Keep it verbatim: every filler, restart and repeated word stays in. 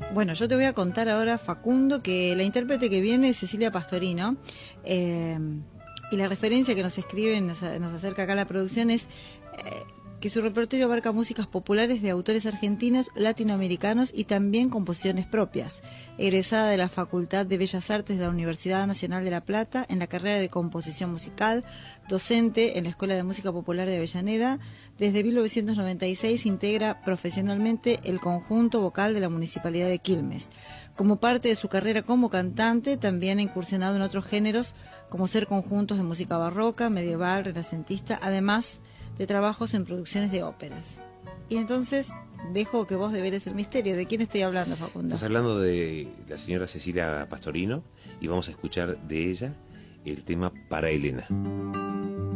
Bueno, yo te voy a contar ahora, Facundo, que la intérprete que viene es Cecilia Pastorino, eh, y la referencia que nos escribe, nos, nos acerca acá a la producción, es eh, que su repertorio abarca músicas populares de autores argentinos, latinoamericanos y también composiciones propias. Egresada de la Facultad de Bellas Artes de la Universidad Nacional de La Plata en la carrera de composición musical, docente en la Escuela de Música Popular de Avellaneda, desde mil novecientos noventa y seis integra profesionalmente el conjunto vocal de la Municipalidad de Quilmes. Como parte de su carrera como cantante, también ha incursionado en otros géneros, como ser conjuntos de música barroca, medieval, renacentista, además de trabajos en producciones de óperas. Y entonces dejo que vos develes el misterio. ¿De quién estoy hablando, Facundo? Estás hablando de la señora Cecilia Pastorino y vamos a escuchar de ella el tema Para Elena.